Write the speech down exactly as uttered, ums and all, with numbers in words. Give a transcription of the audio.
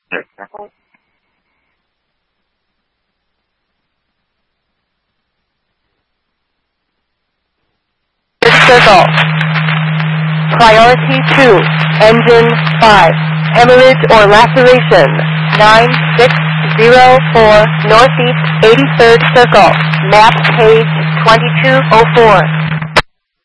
Circle. Priority two, engine five, hemorrhage or laceration, nine six zero four, northeast eighty-third circle, map page twenty-two oh four.